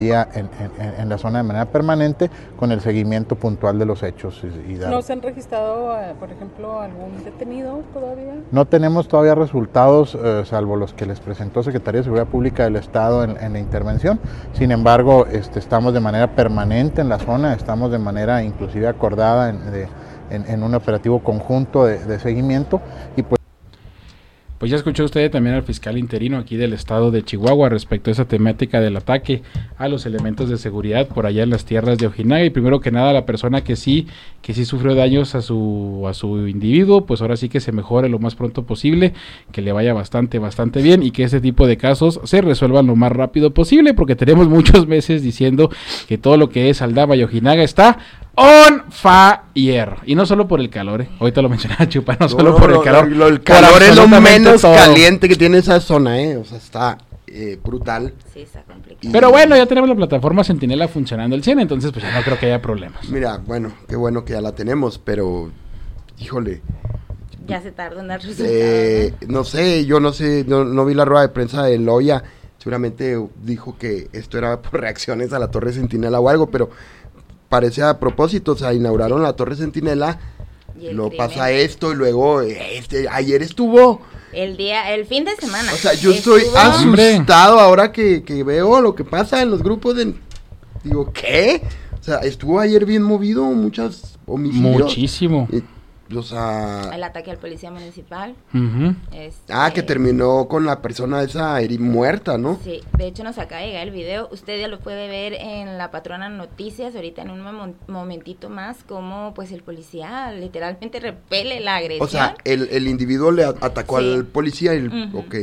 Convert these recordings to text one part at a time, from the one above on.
en la zona de manera permanente con el seguimiento puntual de los hechos. ¿No se han registrado, por ejemplo, algún detenido todavía? No tenemos todavía resultados, salvo los que les presentó Secretaría de Seguridad Pública del Estado en la intervención. Sin embargo, estamos de manera permanente en la zona, estamos de manera inclusive acordada en un operativo conjunto de seguimiento y Pues ya escuchó usted también al fiscal interino aquí del estado de Chihuahua respecto a esa temática del ataque a los elementos de seguridad por allá en las tierras de Ojinaga. Y primero que nada, la persona que sí sufrió daños a su individuo, pues ahora sí que se mejore lo más pronto posible, que le vaya bastante bien y que este tipo de casos se resuelvan lo más rápido posible, porque tenemos muchos meses diciendo que todo lo que es Aldama y Ojinaga está on fire. Y no solo por el calor, ahorita lo mencionaba Chupa, no solo por el calor. El calor es lo menos caliente que tiene esa zona, o sea, está brutal. Sí, está complicado. Pero bueno, ya tenemos la plataforma Centinela funcionando al 100, entonces pues ya no creo que haya problemas. Mira, bueno, qué bueno que ya la tenemos, pero, híjole. Ya se tardó en dar resultados. No sé, yo no sé, no vi la rueda de prensa de Loya, seguramente dijo que esto era por reacciones a la Torre Centinela o algo, pero parece a propósito, o sea, inauguraron la Torre Centinela, luego pasa esto y luego ayer estuvo el fin de semana. O sea, yo estoy asustado ahora que veo lo que pasa en los grupos digo, ¿qué? O sea, estuvo ayer bien movido, muchos homicidios. Muchísimo. O sea, el ataque al policía municipal. Uh-huh. Que terminó con la persona esa muerta, ¿no? Sí, de hecho nos acaba de llegar el video. Usted ya lo puede ver en La Patrona Noticias ahorita en un momentito más, como pues el policía literalmente repele la agresión. O sea, el individuo le atacó al policía y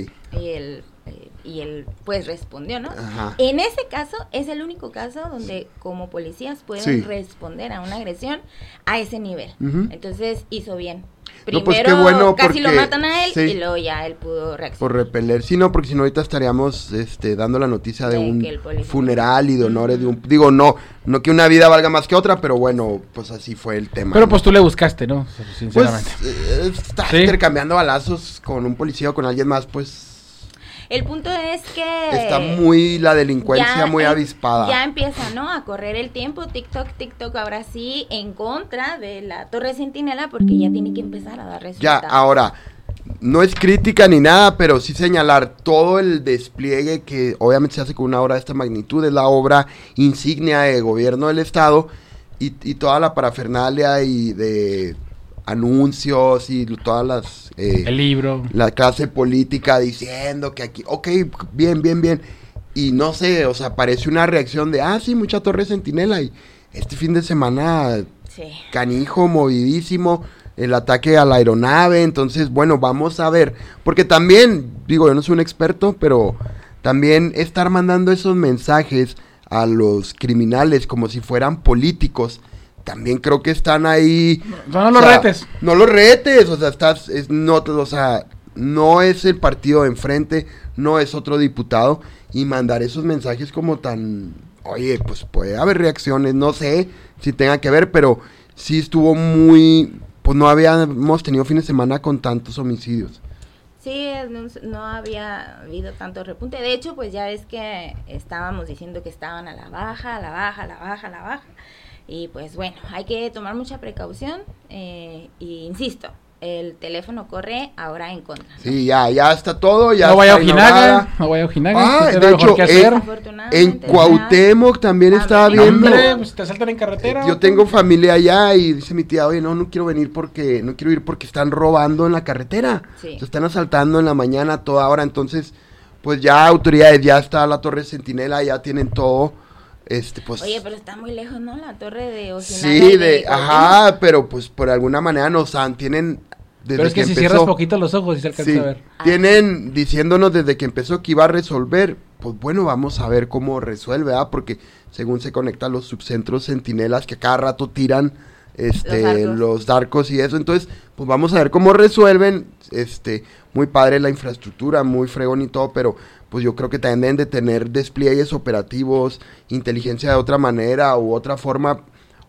y él pues respondió, ¿no? Ajá. En ese caso es el único caso donde como policías pueden responder a una agresión a ese nivel. Uh-huh. Entonces hizo bien. Primero pues qué bueno, casi lo matan a él y luego ya él pudo reaccionar. Por repeler, sí, no, porque si no ahorita estaríamos dando la noticia de un funeral y de honores de un... Digo, no que una vida valga más que otra, pero bueno, pues así fue el tema. Pero pues tú le buscaste, ¿no? Sinceramente. Pues está intercambiando balazos con un policía o con alguien más, pues... El punto es que... Está la delincuencia muy avispada. Ya empieza, ¿no? A correr el tiempo, TikTok ahora sí en contra de la Torre Centinela porque ya tiene que empezar a dar resultados. Ya, ahora, no es crítica ni nada, pero sí señalar todo el despliegue que obviamente se hace con una obra de esta magnitud, es la obra insignia de gobierno del estado y toda la parafernalia y de... anuncios y todas las... el libro. La clase política diciendo que aquí... Ok, bien. Y no sé, o sea, parece una reacción de... sí, mucha Torre Centinela. Y este fin de semana... Canijo, movidísimo. El ataque a la aeronave. Entonces, bueno, vamos a ver. Porque también, digo, yo no soy un experto, pero... También estar mandando esos mensajes a los criminales como si fueran políticos... También creo que están ahí. No los retes. No los retes, o sea, no es el partido de enfrente, no es otro diputado. Y mandar esos mensajes como tan. Oye, pues puede haber reacciones, no sé si tenga que ver, pero sí estuvo muy. Pues no habíamos tenido fin de semana con tantos homicidios. Sí, no había habido tanto repunte. De hecho, pues ya ves que estábamos diciendo que estaban a la baja. Y pues bueno, hay que tomar mucha precaución y insisto, el teléfono corre ahora en contra, ¿no? Sí, ya está todo, ya no vaya a Ojinaga. De hecho, en Cuauhtémoc también estaba viendo. Hombre, pues te saltan en carretera. Yo tengo familia allá y dice mi tía, oye, no quiero ir porque están robando en la carretera. Sí. Se están asaltando en la mañana a toda hora, entonces, pues ya autoridades, ya está la Torre Centinela, ya tienen todo. Pues, oye, pero está muy lejos, ¿no? La torre de Ojinaga. Sí, pero pues por alguna manera tienen desde pero es que si cierras poquito los ojos y se alcanza a ver. Tienen diciéndonos desde que empezó que iba a resolver, pues bueno, vamos a ver cómo resuelve, porque según se conectan los subcentros centinelas que cada rato tiran los darcos y eso, entonces pues vamos a ver cómo resuelven, muy padre la infraestructura, muy fregón y todo, pero pues yo creo que también deben de tener despliegues operativos, inteligencia de otra manera u otra forma,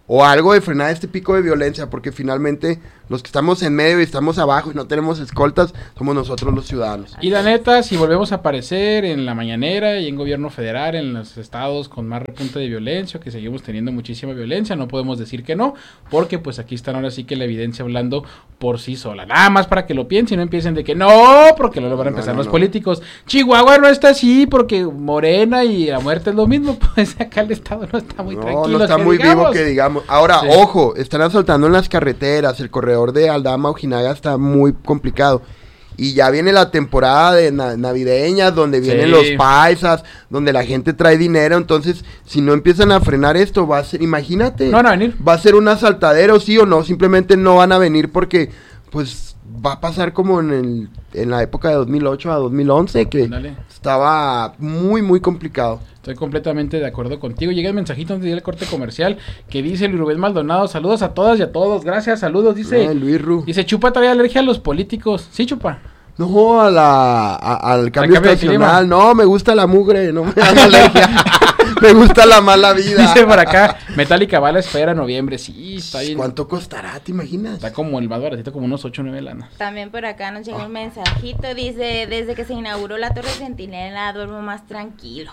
o algo de frenar este pico de violencia, porque finalmente los que estamos en medio y estamos abajo y no tenemos escoltas, somos nosotros los ciudadanos. Y la neta, si volvemos a aparecer en la mañanera y en gobierno federal, en los estados con más repunte de violencia, que seguimos teniendo muchísima violencia, no podemos decir que no, porque pues aquí están ahora sí que la evidencia hablando por sí sola. Nada más para que lo piensen y no empiecen de que no, porque luego van a empezar los políticos. Chihuahua no está así porque Morena y la muerte es lo mismo, pues acá el estado no está muy tranquilo. No está muy vivo que digamos. Ahora, ojo, están asaltando en las carreteras, el corredor de Aldama Ojinaga está muy complicado. Y ya viene la temporada de navideña, donde vienen los paisas, donde la gente trae dinero. Entonces, si no empiezan a frenar esto, va a ser, imagínate, no van a venir. Va a ser un asaltadero, sí o no. Simplemente no van a venir porque, pues, va a pasar como en la época de 2008 a 2011, que estaba muy, muy complicado. Estoy completamente de acuerdo contigo. Llega el mensajito antes de ir al corte comercial que dice Luis Rubén Maldonado, saludos a todas y a todos, gracias, saludos, dice Luis Ru. Dice, Chupa trae alergia a los políticos. ¿Sí, Chupa? No, al cambio estacional, no, me gusta la mugre, no me da alergia. Me gusta la mala vida. Dice por acá, Metallica va a la espera noviembre. Sí, está bien. ¿Cuánto costará, te imaginas? Está como el más baratito, como unos 8 o 9 lanas. También por acá nos llegó un mensajito, dice, desde que se inauguró la Torre Centinela duermo más tranquilo.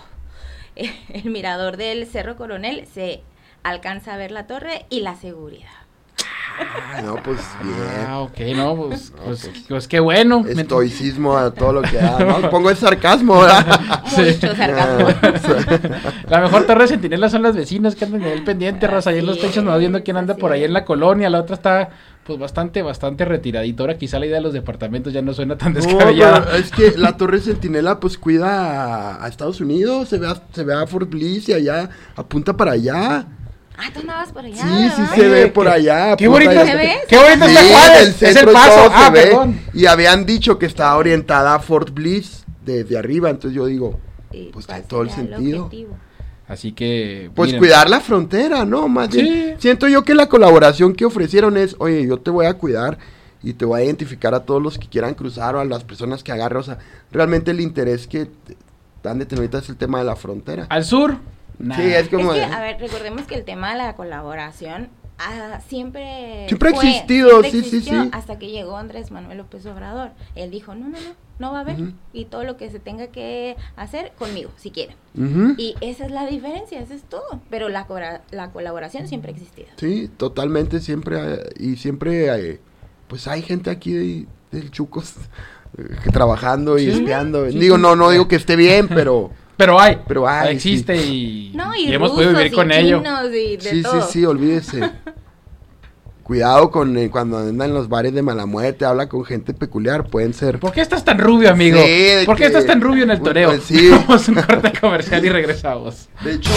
El mirador del Cerro Coronel se alcanza a ver la torre y la seguridad. No, pues bien. Ok, no, pues qué bueno. Estoicismo a todo lo que da, ¿no? Pongo el sarcasmo, ¿verdad? Mucho sarcasmo. La mejor torre de Centinela son las vecinas que andan en el pendiente, raza, ahí en los techos, no viendo quién anda por ahí en la colonia. La otra está, pues, bastante retiradita. Ahora quizá la idea de los departamentos ya no suena tan descabellada. No, es que la Torre Centinela, pues, cuida a Estados Unidos, se ve a Fort Bliss y allá, apunta para allá. Ah, tú andabas por allá, sí, ¿verdad? Sí se ve por allá. Qué bonito ¿Se ve? Qué bonito está Juárez. Es el paso. Perdón. Y habían dicho que está orientada a Fort Bliss desde arriba, entonces yo digo, pues tiene todo el sentido. Así que, pues miren, cuidar la frontera, ¿no? Más bien, siento yo que la colaboración que ofrecieron es, oye, yo te voy a cuidar y te voy a identificar a todos los que quieran cruzar o a las personas que agarren, o sea, realmente el interés que dan de tener ahorita es el tema de la frontera. Al sur. Sí, es como... Es que, a ver, recordemos que el tema de la colaboración siempre ha existido, sí. Hasta que llegó Andrés Manuel López Obrador. Él dijo, no va a haber, y todo lo que se tenga que hacer conmigo, si quieren. Y esa es la diferencia, eso es todo. Pero la colaboración siempre ha existido. Sí, totalmente, siempre pues hay gente aquí del Chucos trabajando y espiando. Digo, no digo que esté bien, pero hay, existe sí. y hemos podido vivir con ello. Sí, olvídese. Cuidado con cuando andan en los bares de mala muerte, habla con gente peculiar, pueden ser. ¿Por qué estás tan rubio, amigo? Sí, ¿Por qué estás tan rubio en el toreo? Pues sí. Vamos a un corte comercial y regresamos. De hecho...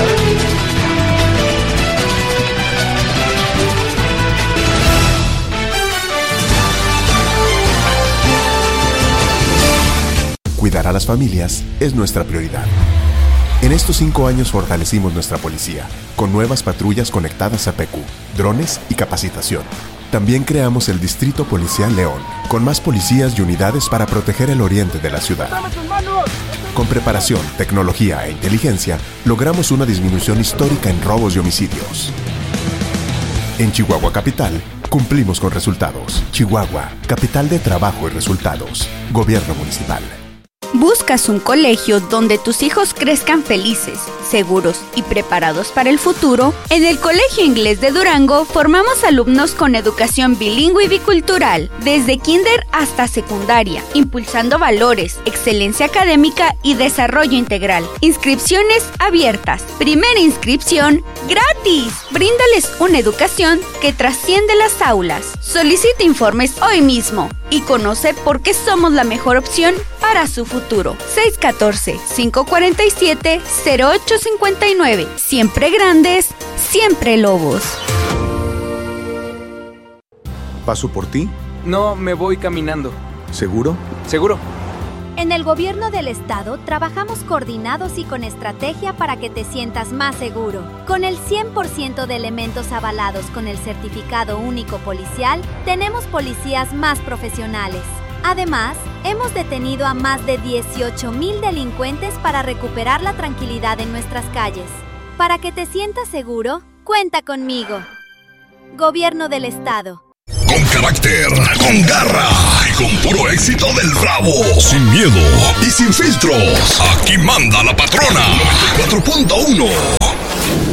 Cuidar a las familias es nuestra prioridad. En estos 5 años fortalecimos nuestra policía, con nuevas patrullas conectadas a PQ, drones y capacitación. También creamos el Distrito Policial León, con más policías y unidades para proteger el oriente de la ciudad. Con preparación, tecnología e inteligencia, logramos una disminución histórica en robos y homicidios. En Chihuahua Capital, cumplimos con resultados. Chihuahua, capital de trabajo y resultados. Gobierno municipal. ¿Buscas un colegio donde tus hijos crezcan felices, seguros y preparados para el futuro? En el Colegio Inglés de Durango formamos alumnos con educación bilingüe y bicultural, desde kinder hasta secundaria, impulsando valores, excelencia académica y desarrollo integral. Inscripciones abiertas. Primera inscripción gratis. Bríndales una educación que trasciende las aulas. Solicita informes hoy mismo y conoce por qué somos la mejor opción para su futuro. 614-547-0859. Siempre grandes, siempre lobos. ¿Paso por ti? No, me voy caminando. ¿Seguro? Seguro. En el gobierno del estado trabajamos coordinados y con estrategia para que te sientas más seguro. Con el 100% de elementos avalados con el certificado único policial, tenemos policías más profesionales. Además, hemos detenido a más de 18,000 delincuentes para recuperar la tranquilidad en nuestras calles. Para que te sientas seguro, Cuenta conmigo. Gobierno del Estado. Con carácter, con garra y con puro éxito del Bravo. Sin miedo y sin filtros. Aquí manda la patrona. 94.1.